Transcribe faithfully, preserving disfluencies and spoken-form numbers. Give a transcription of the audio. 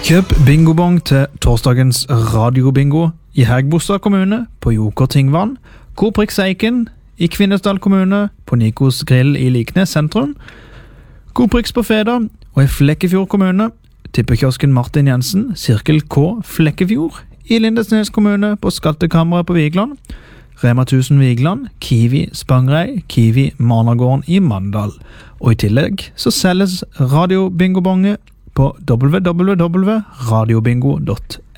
Kjøp bingobong til torsdagens radiobingo i Hægebostad kommune på Joker Tingvann, Koprix Eiken i Kvinesdal kommune på Nikos Grill i Liknes sentrum, Koprix på Feda og i Flekkefjord kommune, tippekiosken Martin Jensen, Sirkel K Flekkefjord i Lindesnes kommune på Skattekammeret på Vigland, Rema tusen Vigland, Kiwi Spangrei, Kiwi Managården i Mandal. Og i tillegg så selges radiobingobonge på w w w punktum radiobingo punktum